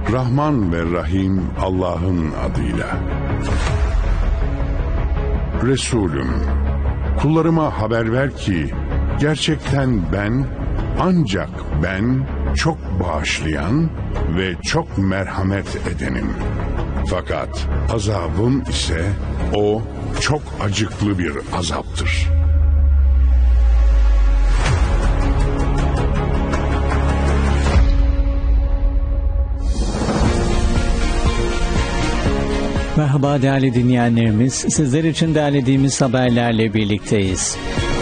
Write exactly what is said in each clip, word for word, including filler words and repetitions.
Rahman ve Rahim Allah'ın adıyla. Resulüm, kullarıma haber ver ki, gerçekten ben, ancak ben çok bağışlayan ve çok merhamet edenim. Fakat azabım ise o çok acıklı bir azaptır. Merhaba değerli dinleyenlerimiz, sizler için derlediğimiz haberlerle birlikteyiz.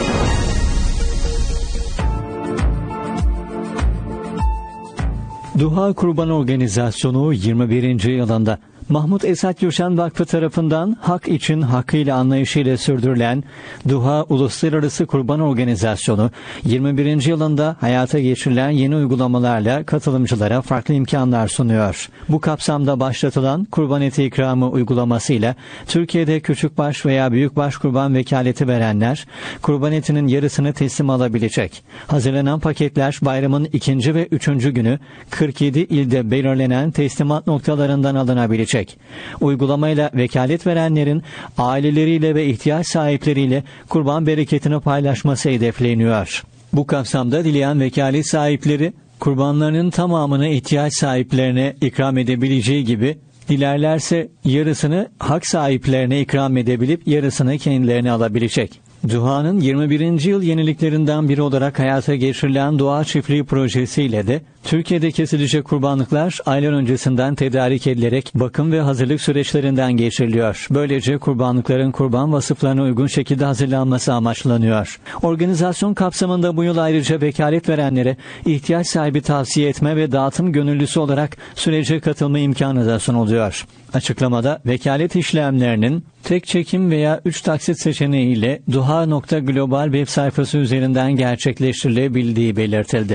Duha Kurban Organizasyonu yirmi birinci yılında Mahmut Esat Gürşen Vakfı tarafından hak için hakkıyla anlayışıyla sürdürülen Duha Uluslararası Kurban Organizasyonu yirmi birinci yılında hayata geçirilen yeni uygulamalarla katılımcılara farklı imkanlar sunuyor. Bu kapsamda başlatılan kurban eti ikramı uygulamasıyla Türkiye'de küçükbaş veya büyükbaş kurban vekaleti verenler kurban etinin yarısını teslim alabilecek. Hazırlanan paketler bayramın ikinci ve üçüncü günü kırk yedi ilde belirlenen teslimat noktalarından alınabilecek. Uygulamayla vekalet verenlerin aileleriyle ve ihtiyaç sahipleriyle kurban bereketini paylaşması hedefleniyor. Bu kapsamda dileyen vekalet sahipleri kurbanlarının tamamını ihtiyaç sahiplerine ikram edebileceği gibi dilerlerse yarısını hak sahiplerine ikram edebilip yarısını kendilerine alabilecek. Duha'nın yirmi birinci yıl yeniliklerinden biri olarak hayata geçirilen Dua Çiftliği projesiyle de Türkiye'de kesilecek kurbanlıklar aylar öncesinden tedarik edilerek bakım ve hazırlık süreçlerinden geçiriliyor. Böylece kurbanlıkların kurban vasıflarına uygun şekilde hazırlanması amaçlanıyor. Organizasyon kapsamında bu yıl ayrıca vekalet verenlere ihtiyaç sahibi tavsiye etme ve dağıtım gönüllüsü olarak sürece katılma imkanı da sunuluyor. Açıklamada vekalet işlemlerinin tek çekim veya üç taksit seçeneğiyle duha nokta global web sayfası üzerinden gerçekleştirilebildiği belirtildi.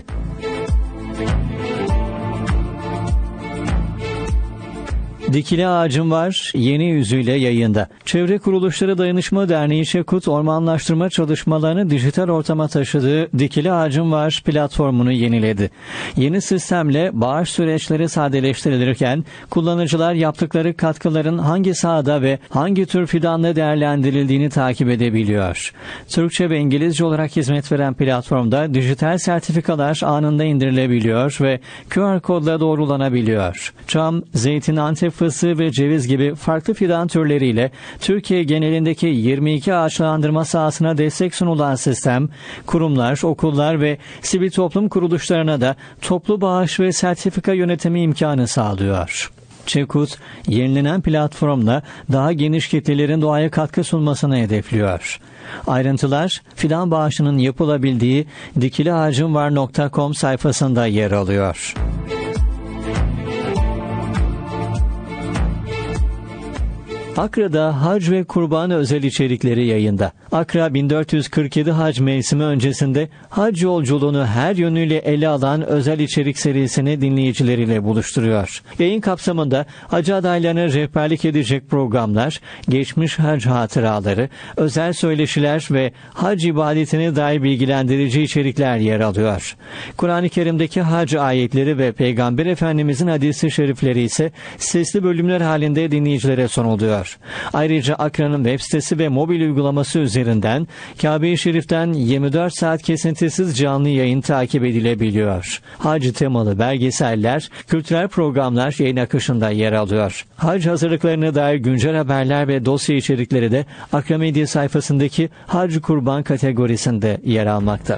Dikili Ağacım Var yeni yüzüyle yayında. Çevre Kuruluşları Dayanışma Derneği Şekut ormanlaştırma çalışmalarını dijital ortama taşıdığı Dikili Ağacım Var platformunu yeniledi. Yeni sistemle bağış süreçleri sadeleştirilirken kullanıcılar yaptıkları katkıların hangi sahada ve hangi tür fidanla değerlendirildiğini takip edebiliyor. Türkçe ve İngilizce olarak hizmet veren platformda dijital sertifikalar anında indirilebiliyor ve Q R kodla doğrulanabiliyor. Çam, zeytin, antep fıstığı ve ceviz gibi farklı fidan türleriyle Türkiye genelindeki yirmi iki ağaçlandırma sahasına destek sunulan sistem, kurumlar, okullar ve sivil toplum kuruluşlarına da toplu bağış ve sertifika yönetimi imkanı sağlıyor. Çekut, yenilenen platformla daha geniş kitlelerin doğaya katkı sunmasını hedefliyor. Ayrıntılar fidan bağışının yapılabildiği dikili ağacım var nokta com sayfasında yer alıyor. Akra'da hac ve kurban özel içerikleri yayında. Akra bin dört yüz kırk yedi hac mevsimi öncesinde hac yolculuğunu her yönüyle ele alan özel içerik serisini dinleyicileriyle buluşturuyor. Yayın kapsamında hacı adaylarına rehberlik edecek programlar, geçmiş hac hatıraları, özel söyleşiler ve hac ibadetine dair bilgilendirici içerikler yer alıyor. Kur'an-ı Kerim'deki hac ayetleri ve Peygamber Efendimizin hadis-i şerifleri ise sesli bölümler halinde dinleyicilere sunuluyor. Ayrıca Akra'nın web sitesi ve mobil uygulaması üzerinden Kabe-i Şerif'ten yirmi dört saat kesintisiz canlı yayın takip edilebiliyor. Hac temalı belgeseller, kültürel programlar yayın akışında yer alıyor. Hac hazırlıklarına dair güncel haberler ve dosya içerikleri de Akra Medya sayfasındaki Hac Kurban kategorisinde yer almakta.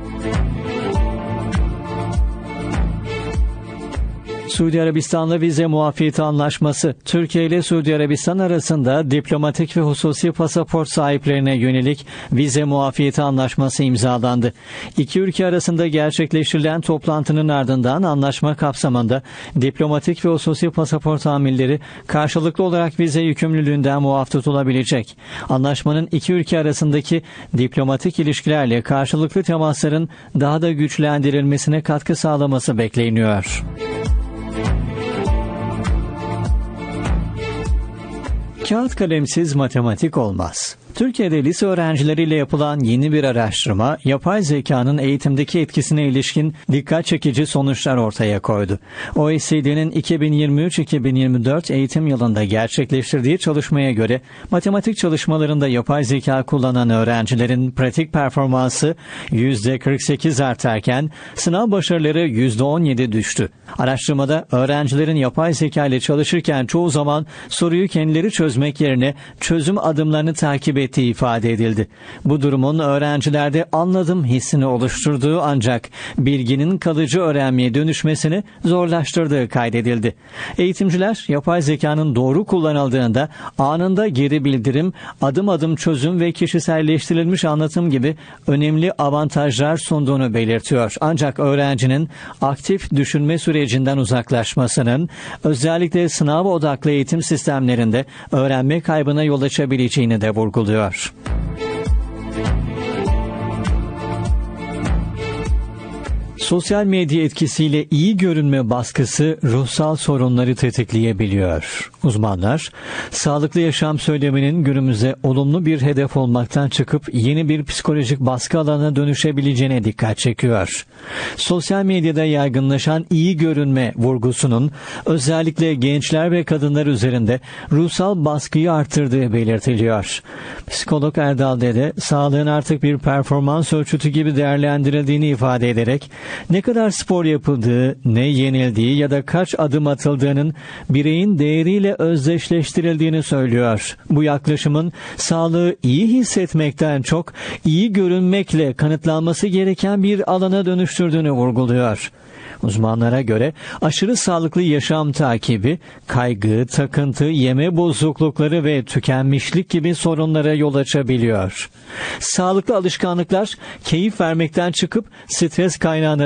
Suudi Arabistan'la vize muafiyeti anlaşması. Türkiye ile Suudi Arabistan arasında diplomatik ve hususi pasaport sahiplerine yönelik vize muafiyeti anlaşması imzalandı. İki ülke arasında gerçekleştirilen toplantının ardından anlaşma kapsamında diplomatik ve hususi pasaport hamilleri karşılıklı olarak vize yükümlülüğünden muaf tutulabilecek. Anlaşmanın iki ülke arasındaki diplomatik ilişkilerle karşılıklı temasların daha da güçlendirilmesine katkı sağlaması bekleniyor. Kağıt kalemsiz matematik olmaz. Türkiye'de lise öğrencileriyle yapılan yeni bir araştırma, yapay zekanın eğitimdeki etkisine ilişkin dikkat çekici sonuçlar ortaya koydu. O E C D'nin iki bin yirmi üç iki bin yirmi dört eğitim yılında gerçekleştirdiği çalışmaya göre, matematik çalışmalarında yapay zeka kullanan öğrencilerin pratik performansı yüzde kırk sekiz artarken, sınav başarıları yüzde on yedi düştü. Araştırmada öğrencilerin yapay zeka ile çalışırken çoğu zaman soruyu kendileri çözmek yerine çözüm adımlarını takip ettiği ifade edildi. Bu durumun öğrencilerde anladım hissini oluşturduğu ancak bilginin kalıcı öğrenmeye dönüşmesini zorlaştırdığı kaydedildi. Eğitimciler yapay zekanın doğru kullanıldığında anında geri bildirim, adım adım çözüm ve kişiselleştirilmiş anlatım gibi önemli avantajlar sunduğunu belirtiyor. Ancak öğrencinin aktif düşünme sürecinden uzaklaşmasının özellikle sınav odaklı eğitim sistemlerinde öğrenme kaybına yol açabileceğini de vurguluyor. Sosyal medya etkisiyle iyi görünme baskısı ruhsal sorunları tetikleyebiliyor. Uzmanlar, sağlıklı yaşam söyleminin günümüzde olumlu bir hedef olmaktan çıkıp yeni bir psikolojik baskı alanına dönüşebileceğine dikkat çekiyor. Sosyal medyada yaygınlaşan iyi görünme vurgusunun özellikle gençler ve kadınlar üzerinde ruhsal baskıyı arttırdığı belirtiliyor. Psikolog Erdal Dede, sağlığın artık bir performans ölçütü gibi değerlendirildiğini ifade ederek, ne kadar spor yapıldığı, ne yenildiği ya da kaç adım atıldığının bireyin değeriyle özdeşleştirildiğini söylüyor. Bu yaklaşımın sağlığı iyi hissetmekten çok iyi görünmekle kanıtlanması gereken bir alana dönüştürdüğünü vurguluyor. Uzmanlara göre aşırı sağlıklı yaşam takibi, kaygı, takıntı, yeme bozuklukları ve tükenmişlik gibi sorunlara yol açabiliyor. Sağlıklı alışkanlıklar keyif vermekten çıkıp stres kaynağına